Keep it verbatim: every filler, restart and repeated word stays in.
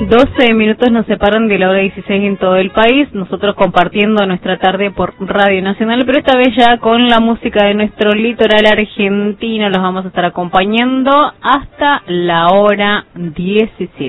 doce minutos nos separan de la hora dieciséis en todo el país, nosotros compartiendo nuestra tarde por Radio Nacional, pero esta vez ya con la música de nuestro litoral argentino, los vamos a estar acompañando hasta la hora diecisiete.